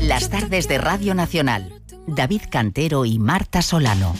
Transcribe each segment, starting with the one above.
Las tardes de Radio Nacional. David Cantero y Marta Solano.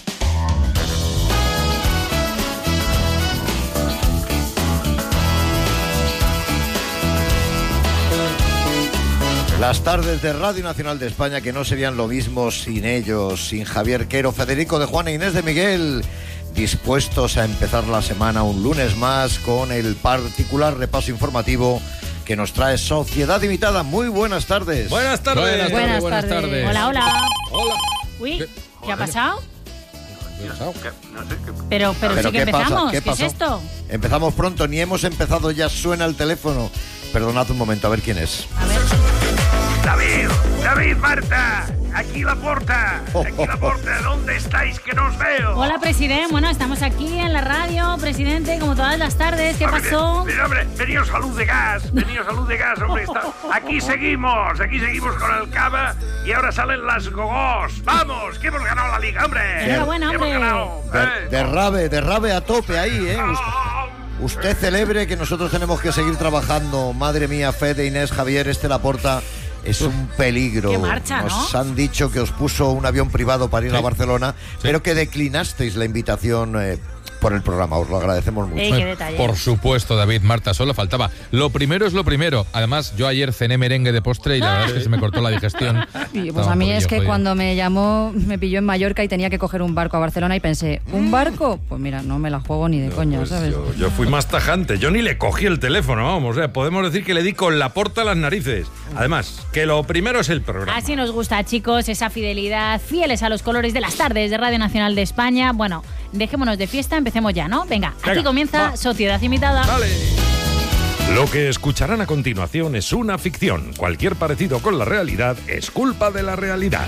Las tardes de Radio Nacional de España, que no serían lo mismo sin ellos, sin Javier Quero, Federico de Juan e Inés de Miguel, dispuestos a empezar la semana un lunes más con el particular repaso informativo que nos trae Sociedad Imitada. Muy buenas tardes. Buenas tardes. Buenas tardes. Hola. Hola. Uy, ¿qué ha pasado? No sé qué. Pero sí que empezamos. ¿Qué es esto? Empezamos pronto, ni hemos empezado, ya suena el teléfono. Perdonad un momento, a ver quién es. A ver. David, Marta, aquí la puerta, ¿dónde estáis que no os veo? Hola, presidente, bueno, estamos aquí en la radio, presidente, como todas las tardes, ¿qué pasó? Hombre, veníos a luz de gas, hombre, aquí seguimos con el Cava y ahora salen las gogós, vamos, que hemos ganado la liga, hombre. Enhorabuena, hombre. Derrabe a tope ahí, ¿eh? Usted celebre que nosotros tenemos que seguir trabajando. Madre mía, Fede, Inés, Javier, Laporta, es un peligro. Qué marcha, ¿no? Nos han dicho que os puso un avión privado para ir a Barcelona, pero que declinasteis la invitación por el programa. Os lo agradecemos mucho. Qué detalle. Por supuesto, David, Marta, solo faltaba. Lo primero es lo primero. Además, yo ayer cené merengue de postre y la verdad es que se me cortó la digestión. Y pues a mí es que jodido. Cuando me llamó, me pilló en Mallorca y tenía que coger un barco a Barcelona y pensé, ¿un barco? Pues mira, no me la juego ni de coña, pues ¿sabes? Yo fui más tajante. Yo ni le cogí el teléfono, vamos. O sea, podemos decir que le di con la porta a las narices. Además, que lo primero es el programa. Así nos gusta, chicos, esa fidelidad, fieles a los colores de las tardes de Radio Nacional de España. Bueno, dejémonos de fiesta, empecemos ya, ¿no? Venga, aquí comienza Sociedad Imitada. Dale. Lo que escucharán a continuación es una ficción. Cualquier parecido con la realidad es culpa de la realidad.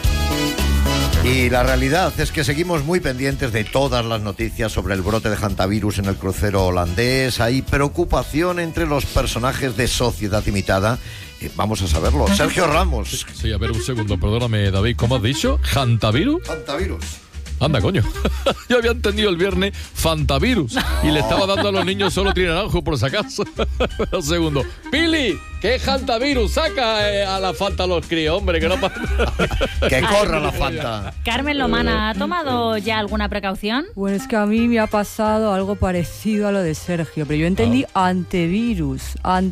Y la realidad es que seguimos muy pendientes de todas las noticias sobre el brote de hantavirus en el crucero holandés. Hay preocupación entre los personajes de Sociedad Imitada. Vamos a saberlo. Sergio Ramos. Sí, a ver, un segundo, perdóname, David. ¿Cómo has dicho? ¿Hantavirus? Hantavirus. Anda, coño. Yo había entendido el viernes Fantavirus y le estaba dando a los niños solo trinaranjo por si acaso. Un segundo. Pili, ¿qué es Hantavirus? Saca a la Fanta a los críos, hombre, que no pasa. Que corra la Fanta. Carmen Lomana, ¿ha tomado ya alguna precaución? Bueno, es que a mí me ha pasado algo parecido a lo de Sergio, pero yo entendí antivirus,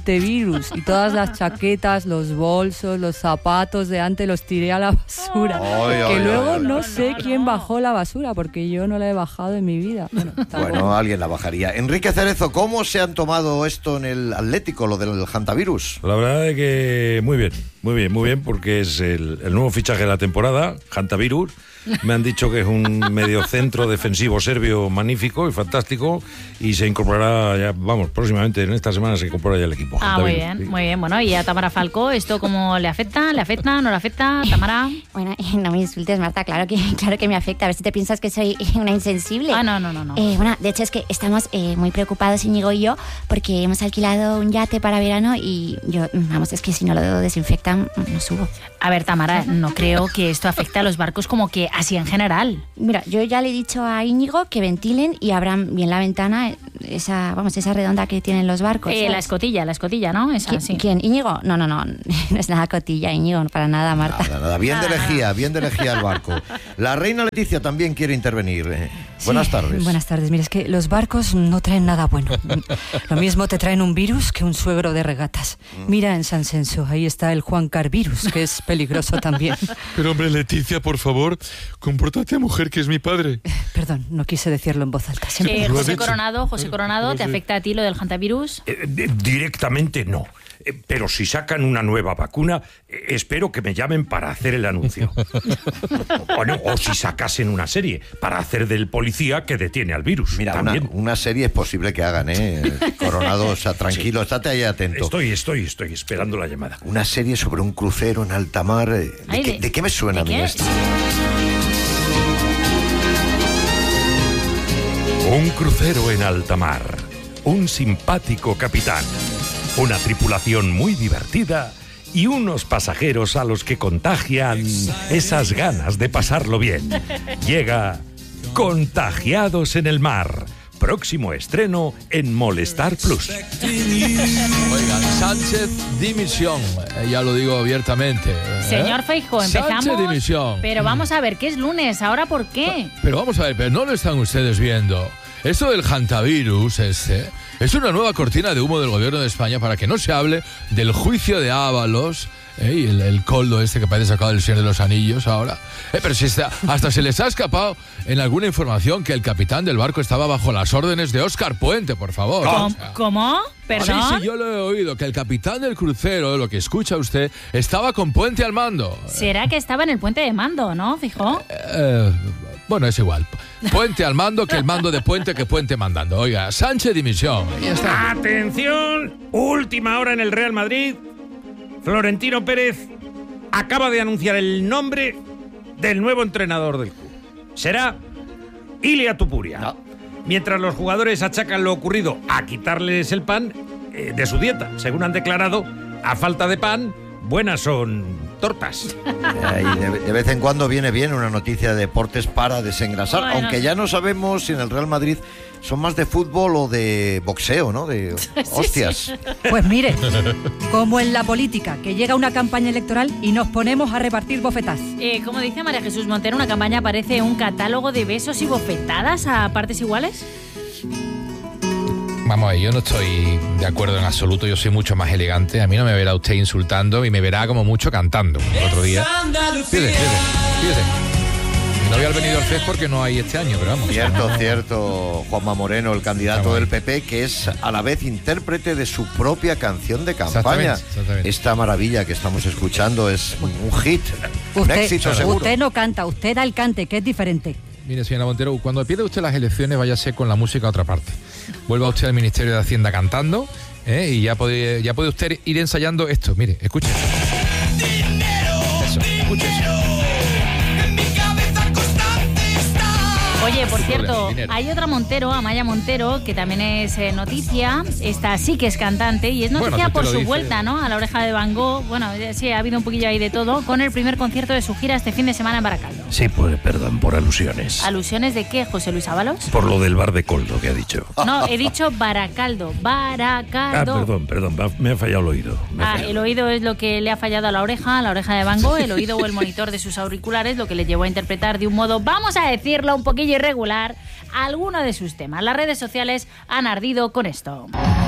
y todas las chaquetas, los bolsos, los zapatos de antes los tiré a la basura. Luego no sé quién bajó la basura, porque yo no la he bajado en mi vida. Bueno, alguien la bajaría. Enrique Cerezo, ¿cómo se han tomado esto en el Atlético, lo del hantavirus? La verdad es que muy bien, porque es el nuevo fichaje de la temporada, hantavirus. Me han dicho que es un mediocentro defensivo serbio magnífico y fantástico y se incorporará ya, próximamente en esta semana se incorpora ya el equipo. Muy bien. Bueno, y a Tamara Falcó, ¿esto cómo le afecta? ¿Le afecta? ¿No le afecta? Tamara. Bueno, no me insultes, Marta, claro que me afecta. A ver si te piensas que soy una insensible. No. Bueno, de hecho es que estamos muy preocupados, Íñigo y yo, porque hemos alquilado un yate para verano y yo, es que si no lo desinfectan, no subo. A ver, Tamara, no creo que esto afecte a los barcos como que así en general. Mira, yo ya le he dicho a Íñigo que ventilen y abran bien la ventana, esa redonda que tienen los barcos. La escotilla, ¿no? Esa, sí. ¿Quién? ¿Íñigo? No es nada cotilla, Íñigo, para nada, Marta. Nada. Bien de lejía el barco. La reina Leticia también quiere intervenir. Buenas tardes. Buenas tardes. Mira, es que los barcos no traen nada bueno. Lo mismo te traen un virus que un suegro de regatas. Mira en San Censo, ahí está el Juan Carvirus, que es peligroso también. Pero hombre, Leticia, por favor, compórtate, mujer, que es mi padre. Perdón, no quise decirlo en voz alta. José Coronado, ¿te afecta a ti lo del hantavirus? Directamente no. Pero si sacan una nueva vacuna, espero que me llamen para hacer el anuncio. O si sacasen una serie para hacer del policía que detiene al virus. Mira, una serie es posible que hagan, Coronado, o sea, tranquilo, estate ahí atento. Estoy esperando la llamada. Una serie sobre un crucero en alta mar. ¿De qué me suena a mí esto? Un crucero en alta mar. Un simpático capitán. Una tripulación muy divertida y unos pasajeros a los que contagian esas ganas de pasarlo bien. Llega Contagiados en el Mar, próximo estreno en Molestar Plus. Oigan, Sánchez dimisión, ya lo digo abiertamente. Señor Feijóo, empezamos. Sánchez dimisión. Pero vamos a ver, ¿qué es lunes? ¿Ahora por qué? Pero vamos a ver, pero no lo están ustedes viendo. Esto del hantavirus es una nueva cortina de humo del gobierno de España para que no se hable del juicio de Ábalos y el coldo que parece sacado del Señor de los Anillos ahora. Pero si hasta se les ha escapado en alguna información que el capitán del barco estaba bajo las órdenes de Óscar Puente, por favor. ¿Cómo? ¿Perdón? Sí, yo lo he oído, que el capitán del crucero, lo que escucha usted, estaba con Puente al mando. ¿Será que estaba en el puente de mando, no, Feijóo? Bueno, es igual. Puente al mando, que el mando de Puente, que Puente mandando. Oiga, Sánchez dimisión. Ya está. Atención, última hora en el Real Madrid. Florentino Pérez acaba de anunciar el nombre del nuevo entrenador del club. Será Ilia Tupuria. No. Mientras los jugadores achacan lo ocurrido a quitarles el pan de su dieta. Según han declarado, a falta de pan, buenas son tortas. Y de vez en cuando viene bien una noticia de deportes para desengrasar, Bueno, aunque ya no sabemos si en el Real Madrid son más de fútbol o de boxeo, ¿no? De hostias. Pues mire, como en la política, que llega una campaña electoral y nos ponemos a repartir bofetas. Como dice María Jesús Montero, una campaña parece un catálogo de besos y bofetadas a partes iguales. Vamos a ver, yo no estoy de acuerdo en absoluto, yo soy mucho más elegante. A mí no me verá usted insultando y me verá como mucho cantando. El otro día. Fíjese. No voy al Benidorm Fest porque no hay este año, pero vamos. Cierto, Juanma Moreno, el candidato del PP, que es a la vez intérprete de su propia canción de campaña. Exactamente. Esta maravilla que estamos escuchando es un hit, un éxito seguro. Usted no canta, usted da el cante, que es diferente. Mire, señora Montero, cuando pierda usted las elecciones, váyase con la música a otra parte. Vuelva usted al Ministerio de Hacienda cantando, y ya puede usted ir ensayando esto. Mire, escuche. Eso, escuche eso. Oye, por cierto, Dinero. hay otra Montero, Amaya Montero, que también es noticia. Esta sí que es cantante y es noticia Bueno, por usted su lo dice. vuelta, ¿no? A la Oreja de Van Gogh. Bueno, sí, ha habido un poquillo ahí de todo, con el primer concierto de su gira este fin de semana en Baracaldo. Sí, pues perdón por alusiones. ¿Alusiones de qué, José Luis Ábalos? Por lo del bar de Coldo que ha dicho. No, he dicho Baracaldo. Baracaldo. Perdón, me ha fallado el oído. El oído es lo que le ha fallado a la oreja de Van Gogh, el oído o el monitor de sus auriculares, lo que le llevó a interpretar de un modo, vamos a decirlo, un poquillo irregular, alguno de sus temas. Las redes sociales han ardido con esto.